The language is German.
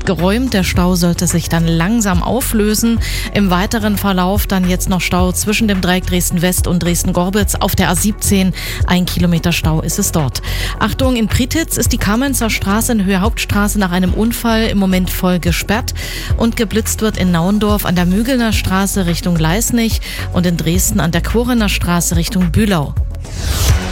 ist geräumt. Der Stau sollte sich dann langsam auflösen. Im weiteren Verlauf dann jetzt noch Stau zwischen dem Dreieck Dresden-West und Dresden-Gorbitz auf der A17. 1 Kilometer Stau ist es dort. Achtung, in Prietitz ist die Kamenzer Straße in Höhe Hauptstraße nach einem Unfall im Moment voll gesperrt und geblitzt wird in Nauendorf an der Mügelner Straße Richtung Leisnig und in Dresden an der Korener Straße Richtung Bühlau.